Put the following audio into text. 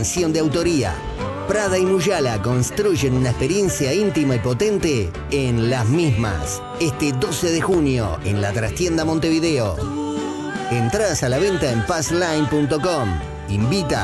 canción de autoría. Prada y Muyala construyen una experiencia íntima y potente en Las Mismas. Este 12 de junio en la Trastienda Montevideo. Entradas a la venta en passline.com. Invita